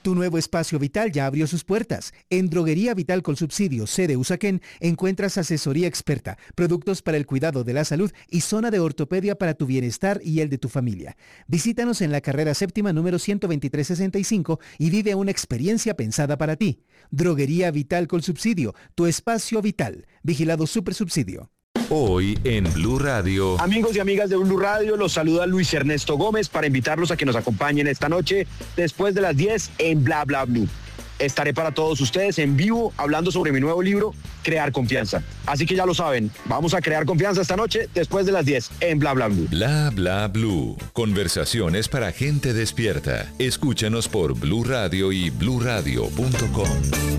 Tu nuevo espacio Vital ya abrió sus puertas. En Droguería Vital con Subsidio, sede Usaquén, encuentras asesoría experta, productos para el cuidado de la salud y zona de ortopedia para tu bienestar y el de tu familia. Visítanos en la carrera séptima número 12365 y vive una experiencia pensada para ti. Droguería Vital con Subsidio, tu espacio vital. Vigilado Supersubsidio. Hoy en Blue Radio. Amigos y amigas de Blue Radio, los saluda Luis Ernesto Gómez para invitarlos a que nos acompañen esta noche después de las 10 en Bla Bla Blue. Estaré para todos ustedes en vivo hablando sobre mi nuevo libro, Crear Confianza. Así que ya lo saben, vamos a crear confianza esta noche después de las 10 en Bla Bla Blue. Bla Bla Blue. Conversaciones para gente despierta. Escúchanos por Blue Radio y bluradio.com.